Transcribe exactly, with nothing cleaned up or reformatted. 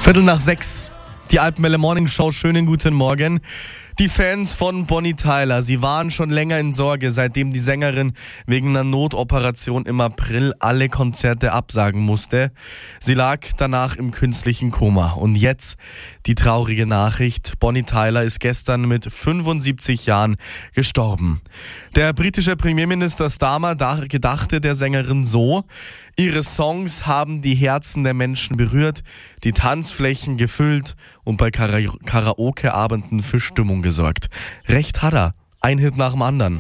Viertel nach sechs. Die Alpenwelle Morning Show, schönen guten Morgen. Die Fans von Bonnie Tyler, sie waren schon länger in Sorge, seitdem die Sängerin wegen einer Notoperation im April alle Konzerte absagen musste. Sie lag danach im künstlichen Koma. Und jetzt die traurige Nachricht: Bonnie Tyler ist gestern mit fünfundsiebzig Jahren gestorben. Der britische Premierminister Starmer gedachte der Sängerin so: Ihre Songs haben die Herzen der Menschen berührt, die Tanzflächen gefüllt und bei Kara- Karaoke-Abenden für Stimmung gesorgt. Recht hat er. Ein Hit nach dem anderen.